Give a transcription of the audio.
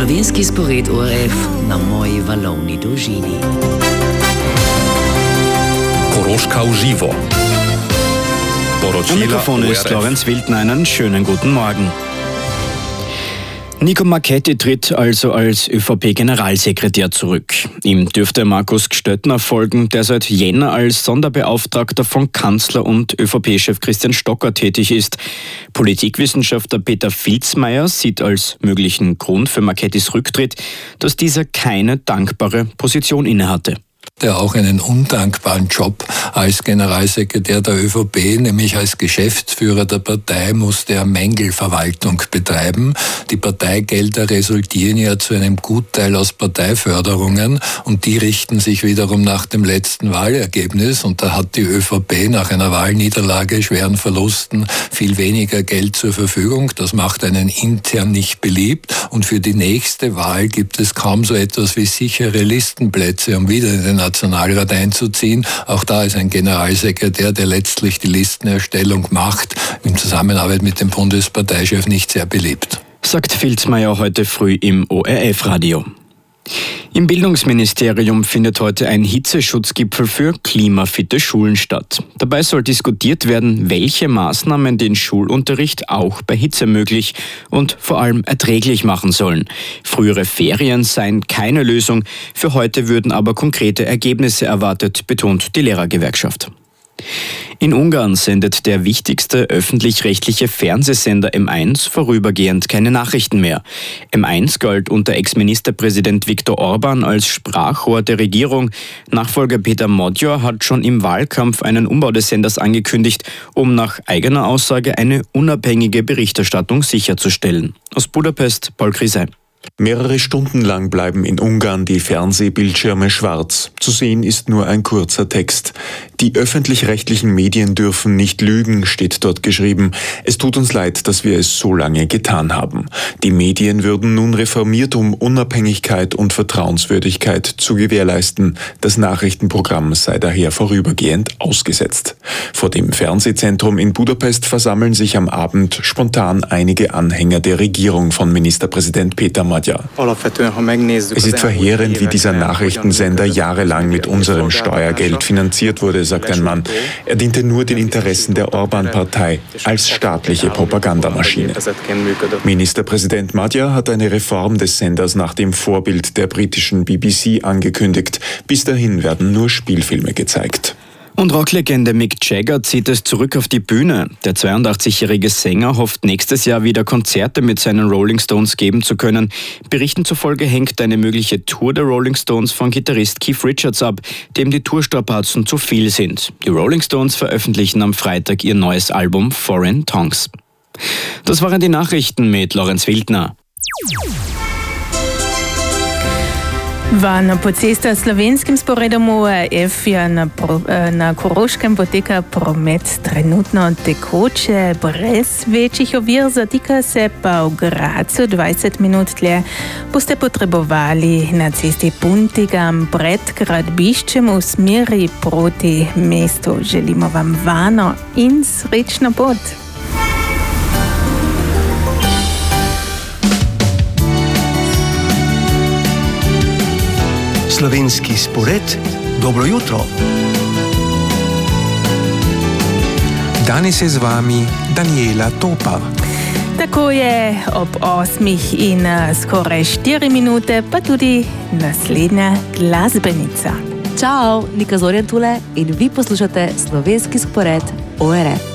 Slovenski spored ORF na moji valovni dolžini. Koroška v živo. Am Mikrofon ist Lorenz Wildner. Einen schönen guten Morgen. Nico Marchetti tritt also als ÖVP-Generalsekretär zurück. Ihm dürfte Markus Gstöttner folgen, der seit Jänner als Sonderbeauftragter von Kanzler und ÖVP-Chef Christian Stocker tätig ist. Politikwissenschaftler Peter Filzmeier sieht als möglichen Grund für Marchettis Rücktritt, dass dieser keine dankbare Position innehatte. Der auch einen undankbaren Job als Generalsekretär der ÖVP, nämlich als Geschäftsführer der Partei, musste er Mängelverwaltung betreiben. Die Parteigelder resultieren ja zu einem Gutteil aus Parteiförderungen und die richten sich wiederum nach dem letzten Wahlergebnis und da hat die ÖVP nach einer Wahlniederlage, schweren Verlusten viel weniger Geld zur Verfügung. Das macht einen intern nicht beliebt und für die nächste Wahl gibt es kaum so etwas wie sichere Listenplätze, um wieder in den Nationalrat einzuziehen. Auch da ist ein Generalsekretär, der letztlich die Listenerstellung macht, in Zusammenarbeit mit dem Bundesparteichef nicht sehr beliebt. Sagt Filzmeier heute früh im ORF-Radio. Im Bildungsministerium findet heute ein Hitzeschutzgipfel für klimafitte Schulen statt. Dabei soll diskutiert werden, welche Maßnahmen den Schulunterricht auch bei Hitze möglich und vor allem erträglich machen sollen. Frühere Ferien seien keine Lösung, für heute würden aber konkrete Ergebnisse erwartet, betont die Lehrergewerkschaft. In Ungarn sendet der wichtigste öffentlich-rechtliche Fernsehsender M1 vorübergehend keine Nachrichten mehr. M1 galt unter Ex-Ministerpräsident Viktor Orban als Sprachrohr der Regierung. Nachfolger Peter Magyar hat schon im Wahlkampf einen Umbau des Senders angekündigt, um nach eigener Aussage eine unabhängige Berichterstattung sicherzustellen. Aus Budapest, Paul Krisey. Mehrere Stunden lang bleiben in Ungarn die Fernsehbildschirme schwarz. Zu sehen ist nur ein kurzer Text. Die öffentlich-rechtlichen Medien dürfen nicht lügen, steht dort geschrieben. Es tut uns leid, dass wir es so lange getan haben. Die Medien würden nun reformiert, um Unabhängigkeit und Vertrauenswürdigkeit zu gewährleisten. Das Nachrichtenprogramm sei daher vorübergehend ausgesetzt. Vor dem Fernsehzentrum in Budapest versammeln sich am Abend spontan einige Anhänger der Regierung von Ministerpräsident Peter Magyar. Es ist verheerend, wie dieser Nachrichtensender jahrelang mit unserem Steuergeld finanziert wurde, sagt ein Mann. Er diente nur den Interessen der Orban-Partei als staatliche Propagandamaschine. Ministerpräsident Magyar hat eine Reform des Senders nach dem Vorbild der britischen BBC angekündigt. Bis dahin werden nur Spielfilme gezeigt. Und Rocklegende Mick Jagger zieht es zurück auf die Bühne. Der 82-jährige Sänger hofft nächstes Jahr wieder Konzerte mit seinen Rolling Stones geben zu können. Berichten zufolge hängt eine mögliche Tour der Rolling Stones von Gitarrist Keith Richards ab, dem die Tourstrapazen zu viel sind. Die Rolling Stones veröffentlichen am Freitag ihr neues Album Foreign Tongues. Das waren die Nachrichten mit Lorenz Wildner. Na pocesta slovenskim sporedom ORF na Koroškem poteka promet trenutno tekoče, brez večjih ovir, zatika se pa v Gracu 20 minut tle boste potrebovali na cesti Puntigam pred gradbiščem v smeri proti mestu. Želimo vam varno in srečno pot. Slovenski spored, dobro jutro. Danes je z vami Daniela Topa. Tako je ob 8 in skoraj 4 minute, pa tudi naslednja glasbenica. Čau, Nika Zorjan tule in vi poslušate slovenski spored ORF.